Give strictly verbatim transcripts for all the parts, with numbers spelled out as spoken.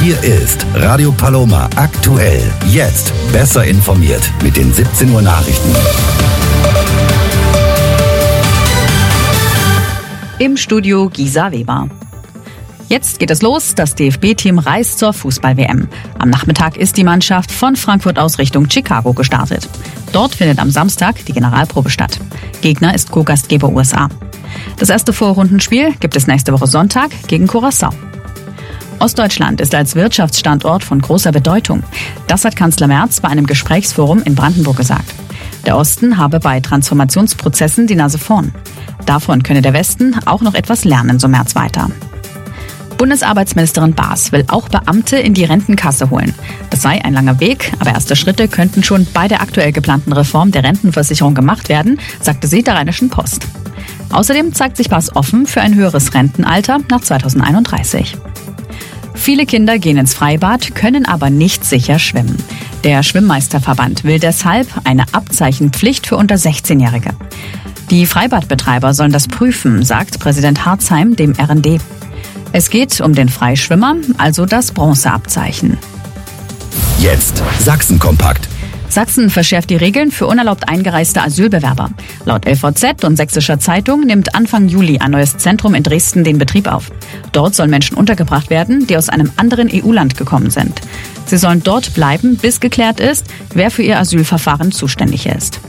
Hier ist Radio Paloma aktuell. Jetzt besser informiert mit den siebzehn Uhr Nachrichten. Im Studio Gisa Weber. Jetzt geht es los, das D F B-Team reist zur Fußball-W M. Am Nachmittag ist die Mannschaft von Frankfurt aus Richtung Chicago gestartet. Dort findet am Samstag die Generalprobe statt. Gegner ist Co-Gastgeber U S A. Das erste Vorrundenspiel gibt es nächste Woche Sonntag gegen Curaçao. Ostdeutschland ist als Wirtschaftsstandort von großer Bedeutung. Das hat Kanzler Merz bei einem Gesprächsforum in Brandenburg gesagt. Der Osten habe bei Transformationsprozessen die Nase vorn. Davon könne der Westen auch noch etwas lernen, so Merz weiter. Bundesarbeitsministerin Baas will auch Beamte in die Rentenkasse holen. Das sei ein langer Weg, aber erste Schritte könnten schon bei der aktuell geplanten Reform der Rentenversicherung gemacht werden, sagte sie der Rheinischen Post. Außerdem zeigt sich Baas offen für ein höheres Rentenalter nach zweitausendeinunddreißig. Viele Kinder gehen ins Freibad, können aber nicht sicher schwimmen. Der Schwimmmeisterverband will deshalb eine Abzeichenpflicht für unter sechzehnjährige. Die Freibadbetreiber sollen das prüfen, sagt Präsident Harzheim dem R N D. Es geht um den Freischwimmer, also das Bronzeabzeichen. Jetzt Sachsen-Kompakt. Sachsen verschärft die Regeln für unerlaubt eingereiste Asylbewerber. Laut L V Z und Sächsischer Zeitung nimmt Anfang Juli ein neues Zentrum in Dresden den Betrieb auf. Dort sollen Menschen untergebracht werden, die aus einem anderen E U-Land gekommen sind. Sie sollen dort bleiben, bis geklärt ist, wer für ihr Asylverfahren zuständig ist.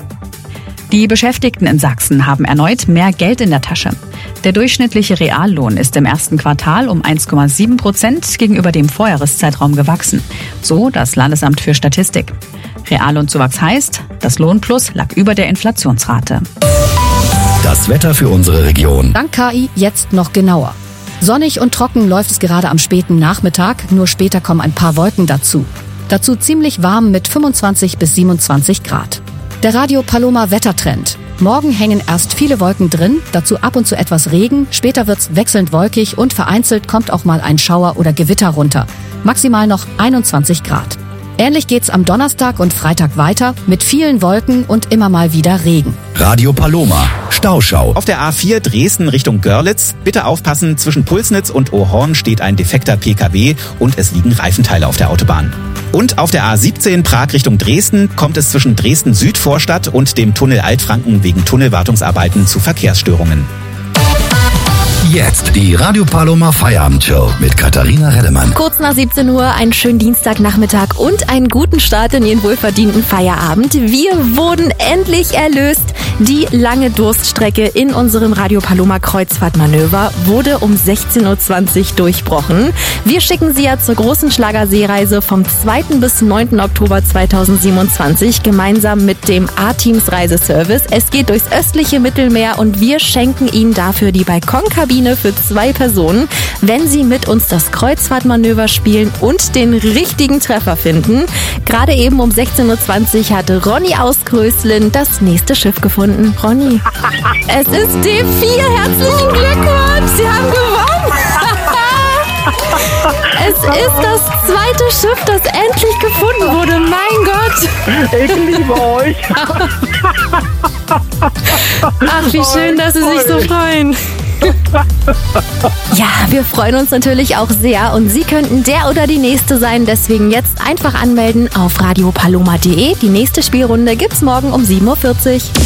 Die Beschäftigten in Sachsen haben erneut mehr Geld in der Tasche. Der durchschnittliche Reallohn ist im ersten Quartal um eins Komma sieben Prozent gegenüber dem Vorjahreszeitraum gewachsen. So das Landesamt für Statistik. Reallohnzuwachs heißt, das Lohnplus lag über der Inflationsrate. Das Wetter für unsere Region. Dank K I jetzt noch genauer. Sonnig und trocken läuft es gerade am späten Nachmittag, nur später kommen ein paar Wolken dazu. Dazu ziemlich warm mit fünfundzwanzig bis siebenundzwanzig Grad. Der Radio Paloma Wettertrend. Morgen hängen erst viele Wolken drin, dazu ab und zu etwas Regen, später wird's wechselnd wolkig und vereinzelt kommt auch mal ein Schauer oder Gewitter runter. Maximal noch einundzwanzig Grad. Ähnlich geht's am Donnerstag und Freitag weiter mit vielen Wolken und immer mal wieder Regen. Radio Paloma, Stauschau. Auf der A vier Dresden Richtung Görlitz. Bitte aufpassen, zwischen Pulsnitz und Ohrhorn steht ein defekter P K W und es liegen Reifenteile auf der Autobahn. Und auf der A siebzehn Prag Richtung Dresden kommt es zwischen Dresden Südvorstadt und dem Tunnel Altfranken wegen Tunnelwartungsarbeiten zu Verkehrsstörungen. Jetzt die Radio Paloma Feierabendshow mit Katharina Reddemann. Kurz nach siebzehn Uhr, einen schönen Dienstagnachmittag und einen guten Start in Ihren wohlverdienten Feierabend. Wir wurden endlich erlöst. Die lange Durststrecke in unserem Radio Paloma Kreuzfahrtmanöver wurde um sechzehn Uhr zwanzig durchbrochen. Wir schicken Sie ja zur großen Schlagerseereise vom zweiten bis neunten Oktober zweitausendsiebenundzwanzig gemeinsam mit dem A-Teams Reiseservice. Es geht durchs östliche Mittelmeer und wir schenken Ihnen dafür die Balkonkabine für zwei Personen, wenn Sie mit uns das Kreuzfahrtmanöver spielen und den richtigen Treffer finden. Gerade eben um sechzehn Uhr zwanzig hatte Ronny aus Gröslin das nächste Schiff gefunden. Ronny, es ist D vier. Herzlichen Glückwunsch, Sie haben gewonnen. Es ist das zweite Schiff, das endlich gefunden wurde. Mein Gott. Ich liebe euch. Ach, wie schön, dass Sie sich so freuen. Ja, wir freuen uns natürlich auch sehr und Sie könnten der oder die Nächste sein. Deswegen jetzt einfach anmelden auf radio paloma punkt de. Die nächste Spielrunde gibt's morgen um sieben Uhr vierzig.